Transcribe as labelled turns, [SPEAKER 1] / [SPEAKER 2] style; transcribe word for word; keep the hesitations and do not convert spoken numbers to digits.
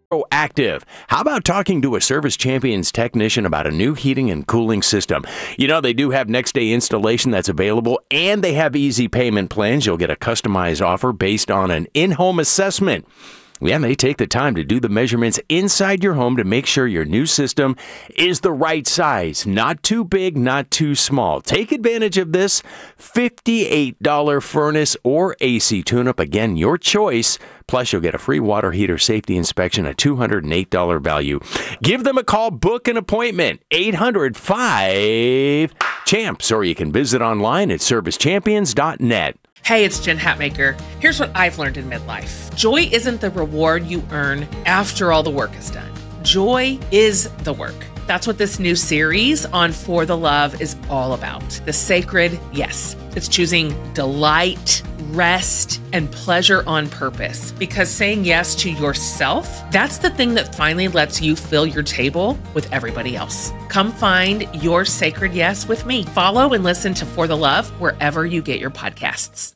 [SPEAKER 1] Proactive. How about talking to a Service Champions technician about a new heating and cooling system? You know, they do have next day installation that's available, and they have easy payment plans. You'll get a customized offer based on an in-home assessment. Yeah, they take the time to do the measurements inside your home to make sure your new system is the right size. Not too big, not too small. Take advantage of this fifty-eight dollars furnace or A C tune-up. Again, your choice. Plus, you'll get a free water heater safety inspection, a two hundred eight dollars value. Give them a call, book an appointment, eight hundred five champs, or you can visit online at service champions dot net.
[SPEAKER 2] Hey, it's Jen Hatmaker. Here's what I've learned in midlife. Joy isn't the reward you earn after all the work is done. Joy is the work. That's what this new series on For the Love is all about. The sacred yes. It's choosing delight, rest, and pleasure on purpose. Because saying yes to yourself, that's the thing that finally lets you fill your table with everybody else. Come find your sacred yes with me. Follow and listen to For the Love wherever you get your podcasts.